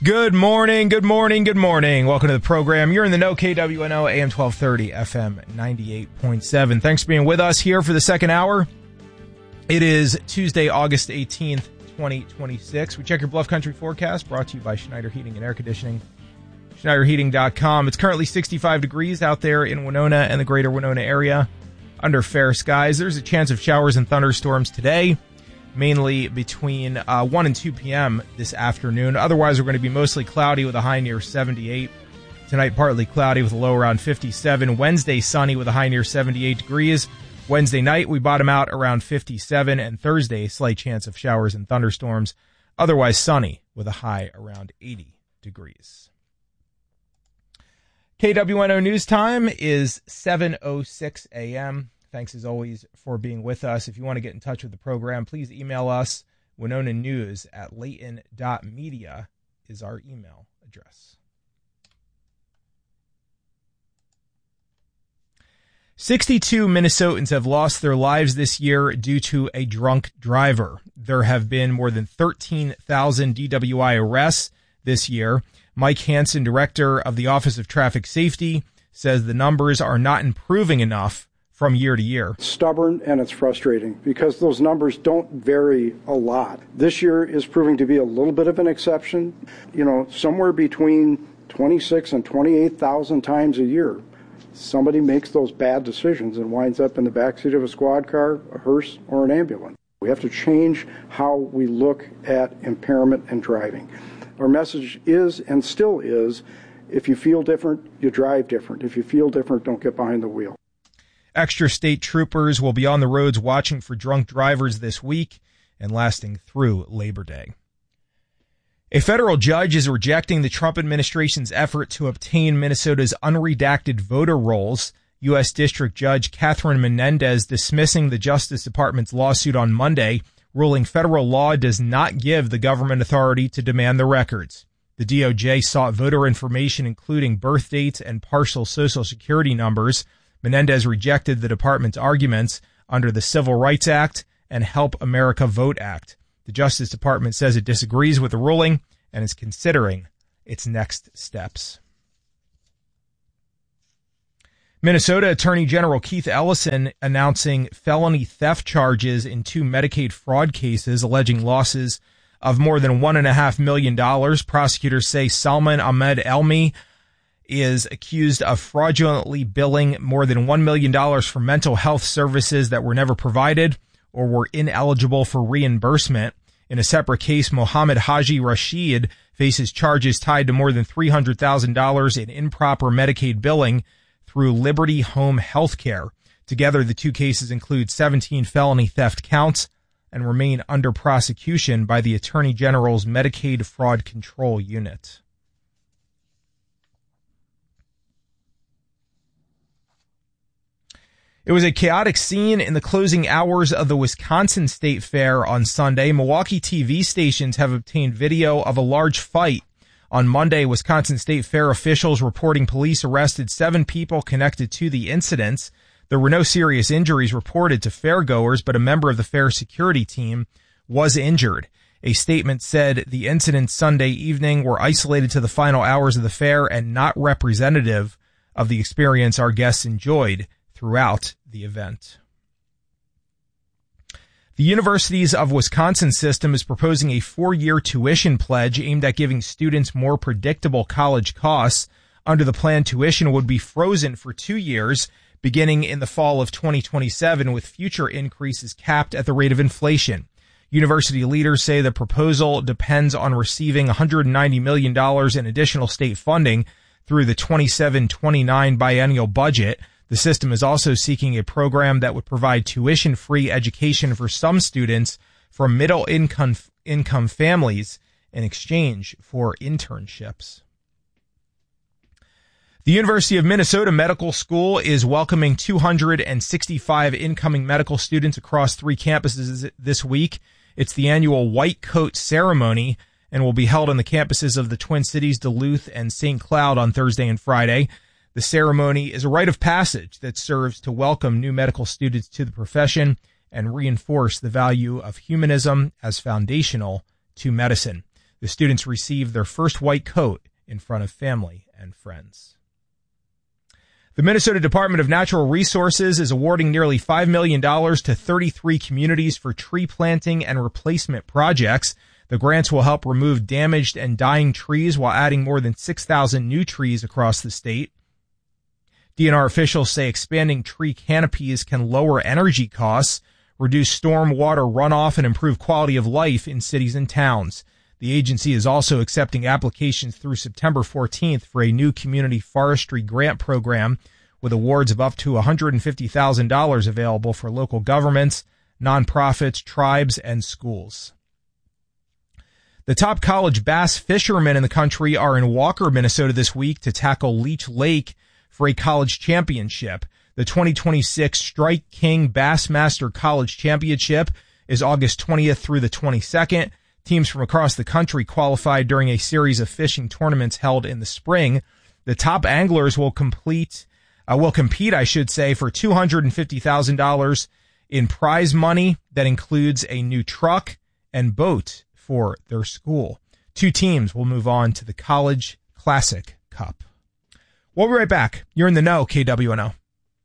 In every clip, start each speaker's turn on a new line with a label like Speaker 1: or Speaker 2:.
Speaker 1: Good morning, good morning, good morning. Welcome to the program. You're in the know, KWNO, AM 1230, FM 98.7. Thanks for being with us here for the second hour. It is Tuesday, August 18th, 2026. We check your Bluff Country forecast, brought to you by Schneider Heating and Air Conditioning. SchneiderHeating.com. It's currently 65 degrees out there in Winona and the greater Winona area under fair skies. There's a chance of showers and thunderstorms today, mainly between 1 and 2 p.m. this afternoon. Otherwise, we're going to be mostly cloudy with a high near 78. Tonight, partly cloudy with a low around 57. Wednesday, sunny with a high near 78 degrees. Wednesday night, we bottom out around 57. And Thursday, slight chance of showers and thunderstorms. Otherwise, sunny with a high around 80 degrees. KWNO News Time is 7:06 a.m. Thanks, as always, for being with us. If you want to get in touch with the program, please email us. WinonaNews@layton.media is our email address. 62 Minnesotans have lost their lives this year due to a drunk driver. There have been more than 13,000 DWI arrests this year. Mike Hansen, director of the Office of Traffic Safety, says the numbers are not improving enough from year to year.
Speaker 2: It's stubborn and it's frustrating because those numbers don't vary a lot. This year is proving to be a little bit of an exception. Somewhere between 26 and 28,000 times a year, somebody makes those bad decisions and winds up in the backseat of a squad car, a hearse, or an ambulance. We have to change how we look at impairment and driving. Our message is and still is, if you feel different, you drive different. If you feel different, don't get behind the wheel.
Speaker 1: Extra state troopers will be on the roads watching for drunk drivers this week and lasting through Labor Day. A federal judge is rejecting the Trump administration's effort to obtain Minnesota's unredacted voter rolls. U.S. District Judge Catherine Menendez dismissing the Justice Department's lawsuit on Monday, ruling federal law does not give the government authority to demand the records. The DOJ sought voter information including birth dates and partial Social Security numbers. Menendez rejected the department's arguments under the Civil Rights Act and Help America Vote Act. The Justice Department says it disagrees with the ruling and is considering its next steps. Minnesota Attorney General Keith Ellison announcing felony theft charges in 2 Medicaid fraud cases alleging losses of more than $1.5 million. Prosecutors say Salman Ahmed Elmi is accused of fraudulently billing more than $1 million for mental health services that were never provided or were ineligible for reimbursement. In a separate case, Mohammed Haji Rashid faces charges tied to more than $300,000 in improper Medicaid billing through Liberty Home Healthcare. Together, the 2 cases include 17 felony theft counts and remain under prosecution by the Attorney General's Medicaid Fraud Control Unit. It was a chaotic scene in the closing hours of the Wisconsin State Fair on Sunday. Milwaukee TV stations have obtained video of a large fight. On Monday, Wisconsin State Fair officials reporting police arrested 7 people connected to the incidents. There were no serious injuries reported to fairgoers, but a member of the fair security team was injured. A statement said the incidents Sunday evening were isolated to the final hours of the fair and not representative of the experience our guests enjoyed throughout the event. The Universities of Wisconsin system is proposing a 4-year tuition pledge aimed at giving students more predictable college costs. Under the plan, tuition would be frozen for 2 years, beginning in the fall of 2027, with future increases capped at the rate of inflation. University leaders say the proposal depends on receiving $190 million in additional state funding through the 27-29 biennial budget. The system is also seeking a program that would provide tuition-free education for some students from middle-income families in exchange for internships. The University of Minnesota Medical School is welcoming 265 incoming medical students across 3 campuses this week. It's the annual White Coat Ceremony and will be held on the campuses of the Twin Cities, Duluth, and St. Cloud on Thursday and Friday. The ceremony is a rite of passage that serves to welcome new medical students to the profession and reinforce the value of humanism as foundational to medicine. The students received their first white coat in front of family and friends. The Minnesota Department of Natural Resources is awarding nearly $5 million to 33 communities for tree planting and replacement projects. The grants will help remove damaged and dying trees while adding more than 6,000 new trees across the state. DNR officials say expanding tree canopies can lower energy costs, reduce storm water runoff, and improve quality of life in cities and towns. The agency is also accepting applications through September 14th for a new community forestry grant program with awards of up to $150,000 available for local governments, nonprofits, tribes, and schools. The top college bass fishermen in the country are in Walker, Minnesota this week to tackle Leech Lake for a college championship. The 2026 Strike King Bassmaster College Championship is August 20th through the 22nd. Teams from across the country qualified during a series of fishing tournaments held in the spring. The top anglers will compete, for $250,000 in prize money that includes a new truck and boat for their school. 2 teams will move on to the College Classic Cup. We'll be right back. You're in the know, KWNO.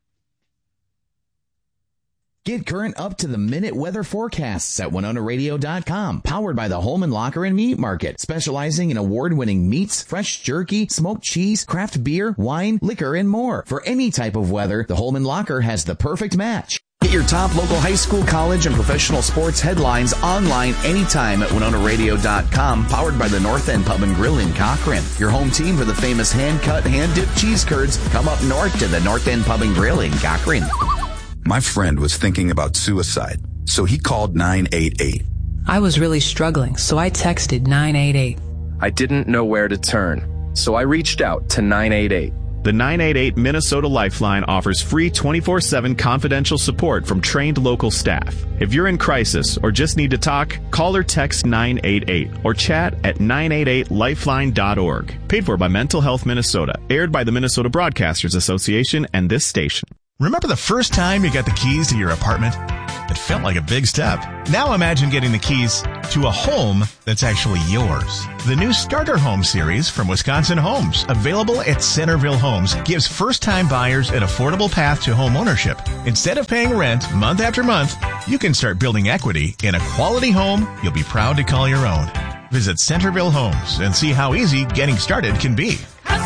Speaker 3: Get current up-to-the-minute weather forecasts at WinonaRadio.com. Powered by the Holman Locker and Meat Market, specializing in award-winning meats, fresh jerky, smoked cheese, craft beer, wine, liquor, and more. For any type of weather, the Holman Locker has the perfect match. Get your top local high school, college, and professional sports headlines online anytime at WinonaRadio.com. Powered by the North End Pub and Grill in Cochrane. Your home team for the famous hand-cut, hand-dipped cheese curds. Come up north to the North End Pub and Grill in Cochrane.
Speaker 4: My friend was thinking about suicide, so he called 988.
Speaker 5: I was really struggling, so I texted 988.
Speaker 6: I didn't know where to turn, so I reached out to 988.
Speaker 7: The 988 Minnesota Lifeline offers free 24/7 confidential support from trained local staff. If you're in crisis or just need to talk, call or text 988 or chat at 988lifeline.org. Paid for by Mental Health Minnesota. Aired by the Minnesota Broadcasters Association and this station.
Speaker 8: Remember the first time you got the keys to your apartment? It felt like a big step. Now imagine getting the keys to a home that's actually yours. The new Starter Home series from Wisconsin Homes, available at Centerville Homes, gives first-time buyers an affordable path to home ownership. Instead of paying rent month after month, you can start building equity in a quality home you'll be proud to call your own. Visit Centerville Homes and see how easy getting started can be.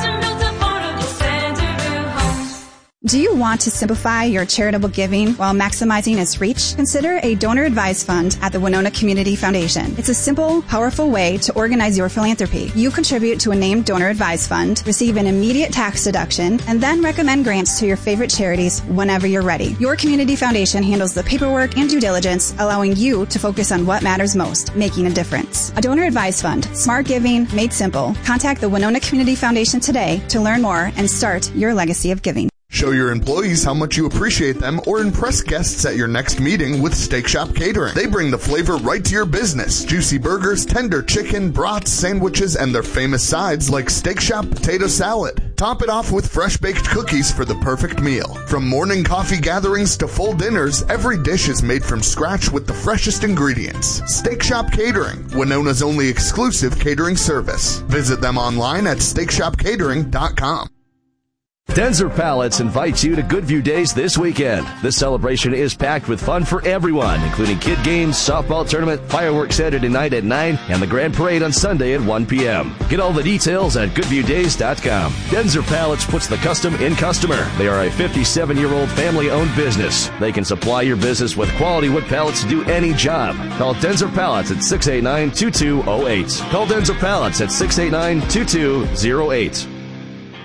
Speaker 9: Do you want to simplify your charitable giving while maximizing its reach? Consider a donor-advised fund at the Winona Community Foundation. It's a simple, powerful way to organize your philanthropy. You contribute to a named donor-advised fund, receive an immediate tax deduction, and then recommend grants to your favorite charities whenever you're ready. Your community foundation handles the paperwork and due diligence, allowing you to focus on what matters most, making a difference. A donor-advised fund, smart giving, made simple. Contact the Winona Community Foundation today to learn more and start your legacy of giving.
Speaker 10: Show your employees how much you appreciate them or impress guests at your next meeting with Steak Shop Catering. They bring the flavor right to your business. Juicy burgers, tender chicken, brats, sandwiches, and their famous sides like Steak Shop Potato Salad. Top it off with fresh baked cookies for the perfect meal. From morning coffee gatherings to full dinners, every dish is made from scratch with the freshest ingredients. Steak Shop Catering, Winona's only exclusive catering service. Visit them online at steakshopcatering.com.
Speaker 11: Denzer Pallets invites you to Goodview Days this weekend. This celebration is packed with fun for everyone, including kid games, softball tournament, fireworks Saturday night at 9, and the grand parade on Sunday at 1 p.m. Get all the details at goodviewdays.com. Denzer Pallets puts the custom in customer. They are a 57-year-old family-owned business. They can supply your business with quality wood pallets to do any job. Call Denzer Pallets at 689-2208. Call Denzer Pallets at 689-2208.